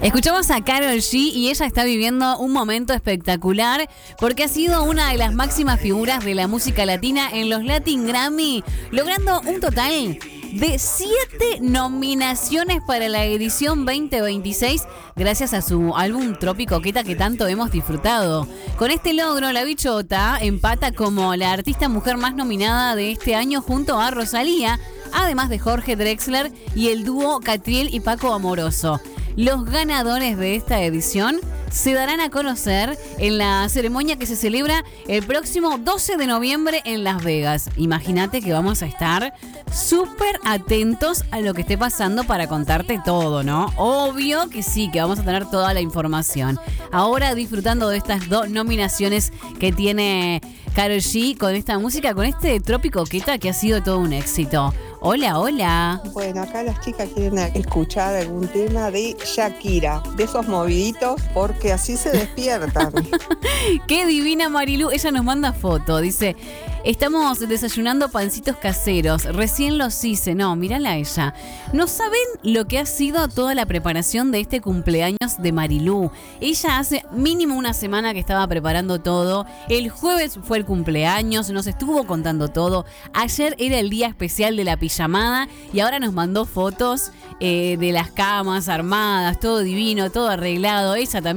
Escuchamos a Karol G y ella está viviendo un momento espectacular porque ha sido una de las máximas figuras de la música latina en los Latin Grammy, logrando un total de 7 nominaciones para la edición 2026 gracias a su álbum Tropicoqueta que tanto hemos disfrutado. Con este logro, la Bichota empata como la artista mujer más nominada de este año junto a Rosalía, además de Jorge Drexler y el dúo Catriel y Paco Amoroso. Los ganadores de esta edición se darán a conocer en la ceremonia que se celebra el próximo 12 de noviembre en Las Vegas. Imagínate que vamos a estar súper atentos a lo que esté pasando para contarte todo, ¿no? Obvio que sí, que vamos a tener toda la información. Ahora disfrutando de estas 2 nominaciones que tiene Karol G con esta música, con este Tropicoqueta que ha sido todo un éxito. Hola, hola. Bueno, acá las chicas quieren escuchar algún tema de Shakira, de esos moviditos, porque así se despiertan. Qué divina Marilu, ella nos manda foto, dice, estamos desayunando pancitos caseros, recién los hice, no, mírala a ella. No saben lo que ha sido toda la preparación de este cumpleaños de Marilu. Ella hace mínimo una semana que estaba preparando todo, el jueves fue el cumpleaños, nos estuvo contando todo, ayer era el día especial de la pijamada y ahora nos mandó fotos de las camas armadas, todo divino, todo arreglado, ella también